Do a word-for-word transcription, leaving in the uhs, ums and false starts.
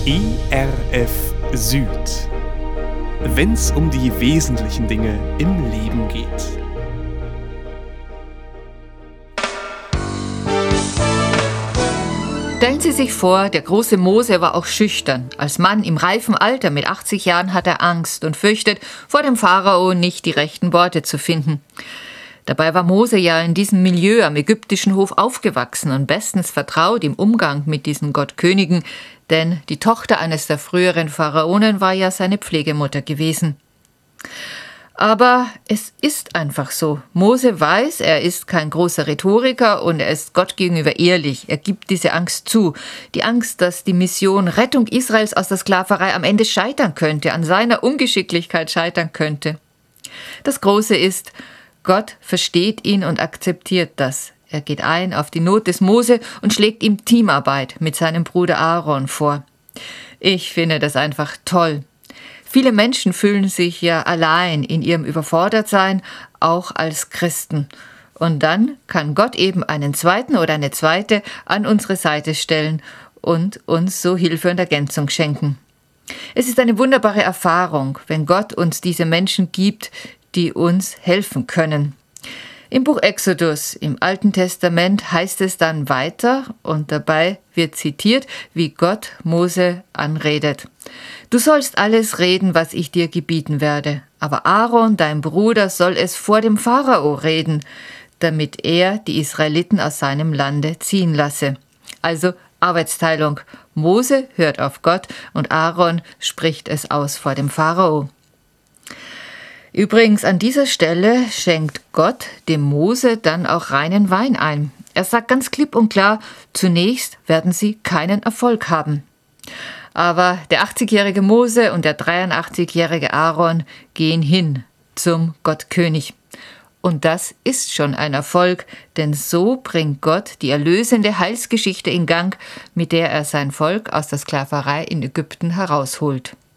E R F Süd. Wenn's um die wesentlichen Dinge im Leben geht. Stellen Sie sich vor, der große Mose war auch schüchtern. Als Mann im reifen Alter mit achtzig Jahren hat er Angst und fürchtet, vor dem Pharao nicht die rechten Worte zu finden. Dabei war Mose ja in diesem Milieu am ägyptischen Hof aufgewachsen und bestens vertraut im Umgang mit diesen Gottkönigen, denn die Tochter eines der früheren Pharaonen war ja seine Pflegemutter gewesen. Aber es ist einfach so. Mose weiß, er ist kein großer Rhetoriker und er ist Gott gegenüber ehrlich. Er gibt diese Angst zu. Die Angst, dass die Mission Rettung Israels aus der Sklaverei am Ende scheitern könnte, an seiner Ungeschicklichkeit scheitern könnte. Das Große ist, Gott versteht ihn und akzeptiert das. Er geht ein auf die Not des Mose und schlägt ihm Teamarbeit mit seinem Bruder Aaron vor. Ich finde das einfach toll. Viele Menschen fühlen sich ja allein in ihrem Überfordertsein, auch als Christen. Und dann kann Gott eben einen zweiten oder eine zweite an unsere Seite stellen und uns so Hilfe und Ergänzung schenken. Es ist eine wunderbare Erfahrung, wenn Gott uns diese Menschen gibt, die uns helfen können. Im Buch Exodus, im Alten Testament, heißt es dann weiter und dabei wird zitiert, wie Gott Mose anredet. Du sollst alles reden, was ich dir gebieten werde, aber Aaron, dein Bruder, soll es vor dem Pharao reden, damit er die Israeliten aus seinem Lande ziehen lasse. Also Arbeitsteilung. Mose hört auf Gott und Aaron spricht es aus vor dem Pharao. Übrigens, an dieser Stelle schenkt Gott dem Mose dann auch reinen Wein ein. Er sagt ganz klipp und klar, zunächst werden sie keinen Erfolg haben. Aber der achtzigjährige Mose und der dreiundachtzig-jährige Aaron gehen hin zum Gottkönig. Und das ist schon ein Erfolg, denn so bringt Gott die erlösende Heilsgeschichte in Gang, mit der er sein Volk aus der Sklaverei in Ägypten herausholt.